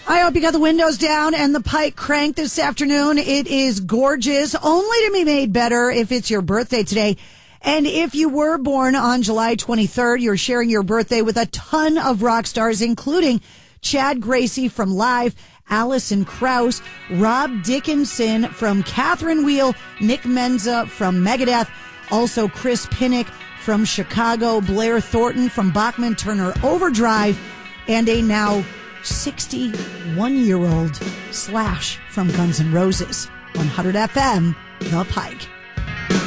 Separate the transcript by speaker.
Speaker 1: I hope you got the windows down and the Pike cranked this afternoon. It is gorgeous, only to be made better if it's your birthday today. And if you were born on July 23rd, you're sharing your birthday with a ton of rock stars, including Chad Gracie from Live, Alison Krauss, Rob Dickinson from Catherine Wheel, Nick Menza from Megadeth, also Chris Pinnock from Chicago, Blair Thornton from Bachman Turner Overdrive, and a now 61-year-old Slash from Guns N' Roses. 100 FM, The Pike.